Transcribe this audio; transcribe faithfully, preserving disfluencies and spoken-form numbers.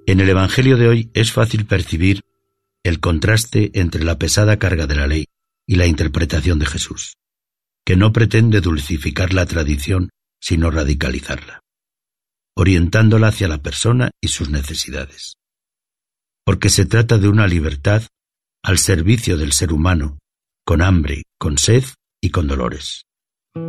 En el Evangelio de hoy es fácil percibir el contraste entre la pesada carga de la ley y la interpretación de Jesús, que no pretende dulcificar la tradición, sino radicalizarla, orientándola hacia la persona y sus necesidades. Porque se trata de una libertad al servicio del ser humano, con hambre, con sed y con dolores.